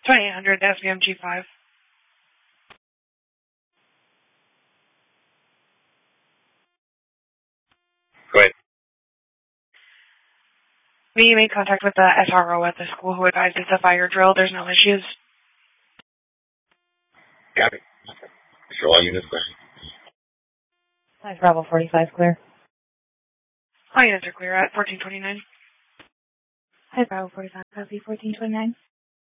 2800 SVMG5. Go ahead. We made contact with the SRO at the school who advised it's a fire drill. There's no issues. Got it. Show all units clear. Hi, Bravo 45, clear. All units are clear at 1429. Hi, Bravo 45, copy 1429.